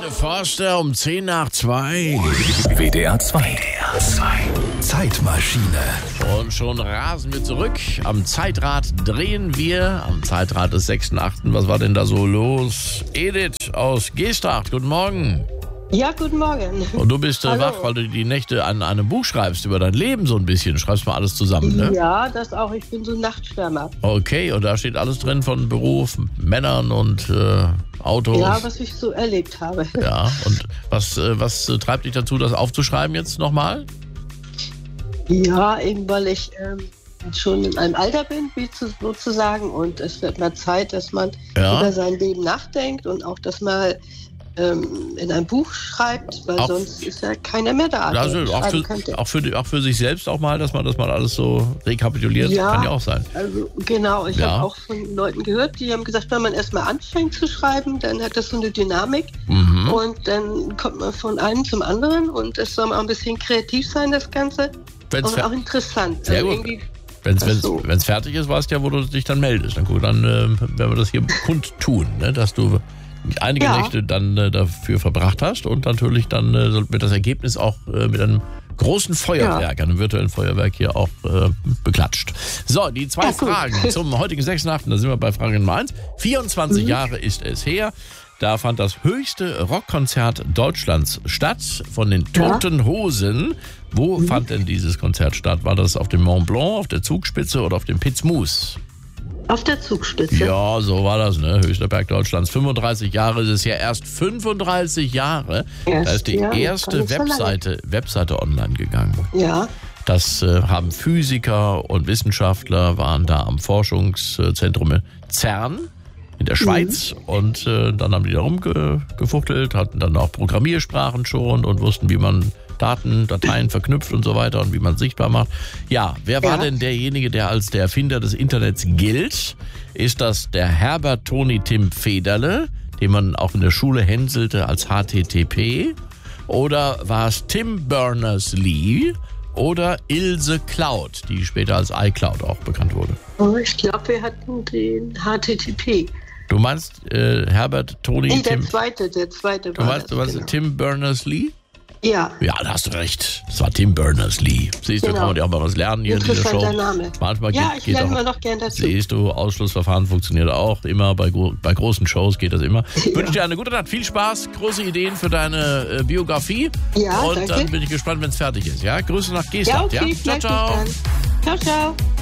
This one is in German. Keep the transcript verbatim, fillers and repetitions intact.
Forster um zehn nach zwei. W D R zwei. W D R zwei. Zeitmaschine. Und schon rasen wir zurück. Am Zeitrad drehen wir. Am Zeitrad des sechsten achten Was war denn da so los? Edith aus Geesthacht, guten Morgen. Ja, guten Morgen. Und du bist äh, Hallo. wach, weil du die Nächte an einem Buch schreibst über dein Leben so ein bisschen. Du schreibst mal alles zusammen, ne? Ja, das auch. Ich bin so ein Nachtschwärmer. Okay, und da steht alles drin von Beruf, Männern und äh, Autos. Ja, was ich so erlebt habe. Ja, und was, äh, was äh, treibt dich dazu, das aufzuschreiben jetzt nochmal? Ja, eben weil ich ähm, schon in einem Alter bin, wie zu, sozusagen. Und es wird mal Zeit, dass man Ja. über sein Leben nachdenkt und auch das mal ähm, in ein Buch schreibt, weil Auch- sonst ist ja keiner mehr da, der Also auch schreiben für, könnte. auch, für, die- auch für sich selbst auch mal, dass man das mal alles so rekapituliert, Ja. kann ja auch sein. Also genau, ich Ja. habe auch von Leuten gehört, die haben gesagt, wenn man erstmal anfängt zu schreiben, dann hat das so eine Dynamik Mhm. und dann kommt man von einem zum anderen und es soll auch ein bisschen kreativ sein, das Ganze. Wenn's Und fer- auch interessant. Sehr Also gut. irgendwie- Wenn's, Ach wenn's, so. wenn's fertig ist, weißt du ja, wo du dich dann meldest. Dann guck, dann äh, werden wir das hier kundtun, ne? Dass du einige Ja. Nächte dann äh, dafür verbracht hast und natürlich dann äh, so wird das Ergebnis auch äh, mit einem großen Feuerwerk, einem virtuellen Feuerwerk hier auch äh, beklatscht. So, die zwei Ja, gut. Fragen zum heutigen sechsten achten Da sind wir bei Frage Nummer eins. vierundzwanzig Mhm. Jahre ist es her. Da fand das höchste Rockkonzert Deutschlands statt von den Ja. Toten Hosen. Wo Mhm. fand denn dieses Konzert statt? War das auf dem Mont Blanc, auf der Zugspitze oder auf dem Piz Mousse? Auf der Zugspitze. Ja, so war das, ne? Höchster Berg Deutschlands. fünfunddreißig Jahre ist es ja erst. fünfunddreißig Jahre. Erst, Da ist die ja, erste gar nicht so lange. Webseite, Webseite online gegangen. Ja. Das äh, haben Physiker und Wissenschaftler, waren da am Forschungszentrum CERN in der Schweiz. Und äh, dann haben die da rumgefuchtelt, hatten dann auch Programmiersprachen schon und wussten, wie man Daten, Dateien verknüpft und so weiter und wie man sichtbar macht. Ja, wer war Ja. denn derjenige, der als der Erfinder des Internets gilt? Ist das der Herbert Toni Tim Federle, den man auch in der Schule hänselte als H T T P? Oder war es Tim Berners-Lee oder Ilse Cloud, die später als iCloud auch bekannt wurde? Oh, ich glaube, wir hatten den H T T P. Du meinst äh, Herbert Toni Nee, der Tim... zweite, der zweite Du war meinst, das, du meinst genau. Tim Berners-Lee? Ja, Ja, da hast du recht. Das war Tim Berners-Lee. Siehst du, Genau. kann man ja auch mal was lernen hier in dieser Show. interessanter Name. Manchmal Ja, geht, ich geht lerne auch, immer noch gern dazu. Siehst du, Ausschlussverfahren funktioniert auch immer. Bei, gro- bei großen Shows geht das immer. Ich wünsche dir eine gute Nacht, viel Spaß, große Ideen für deine äh, Biografie. Ja, Und danke. dann bin ich gespannt, wenn es fertig ist. Ja, Grüße nach Ja, Geesthacht. okay, Ja, ciao, vielleicht ciao. bis dann. Ciao, ciao.